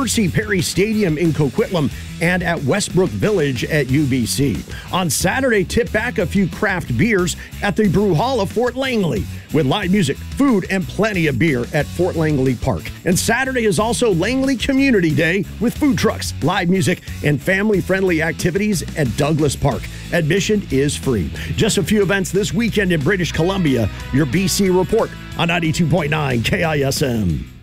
Percy Perry Stadium in Coquitlam and at Westbrook Village at UBC. On Saturday, tip back a few craft beers at the Brew Hall of Fort Langley with live music, food, and plenty of beer at Fort Langley Park. And Saturday is also Langley Community Day with food trucks, live music, and family-friendly activities at Douglas Park. Admission is free. Just a few events this weekend in British Columbia. Your BC Report on 92.9 KISM.